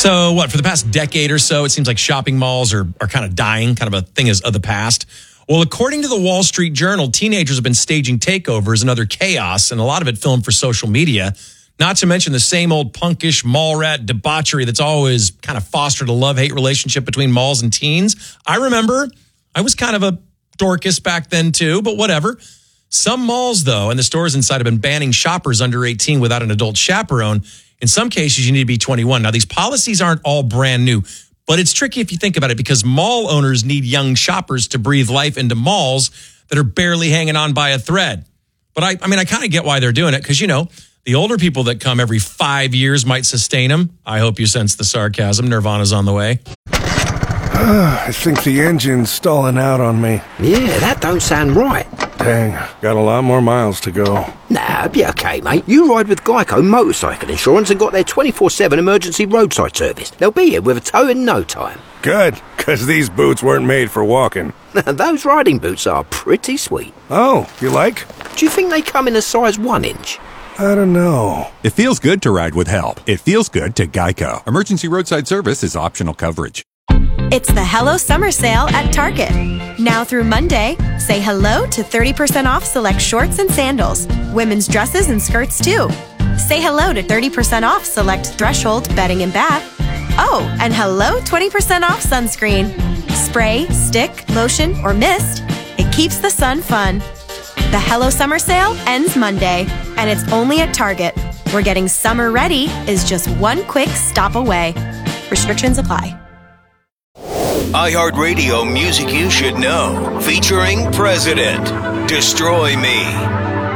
So what, for the past decade or so, it seems like shopping malls are kind of dying, kind of a thing of the past. Well, according to the Wall Street Journal, teenagers have been staging takeovers and other chaos, and a lot of it filmed for social media. Not to mention the same old punkish mall rat debauchery that's always kind of fostered a love-hate relationship between malls and teens. I remember I was kind of a Dorcas back then too, but whatever. Some malls, though, and the stores inside have been banning shoppers under 18 without an adult chaperone. In some cases, you need to be 21. Now, these policies aren't all brand new, but it's tricky if you think about it because mall owners need young shoppers to breathe life into malls that are barely hanging on by a thread. But I kind of get why they're doing it because, you know, the older people that come every 5 years might sustain them. I hope you sense the sarcasm. Nirvana's on the way. I think the engine's stalling out on me. Yeah, that don't sound right. Dang, got a lot more miles to go. Nah, it'll be okay, mate. You ride with Geico Motorcycle Insurance and got their 24/7 emergency roadside service. They'll be here with a tow in no time. Good, because these boots weren't made for walking. Those riding boots are pretty sweet. Oh, you like? Do you think they come in a size 1 inch? I don't know. It feels good to ride with help. It feels good to Geico. Emergency roadside service is optional coverage. It's the Hello Summer Sale at Target. Now through Monday, say hello to 30% off select shorts and sandals, women's dresses and skirts too. Say hello to 30% off select Threshold bedding and bath. Oh, and hello 20% off sunscreen. Spray, stick, lotion, or mist. It keeps the sun fun. The Hello Summer Sale ends Monday, and it's only at Target, where getting summer ready is just one quick stop away. Restrictions apply. iHeartRadio Music You Should Know, featuring President, Destroy Me.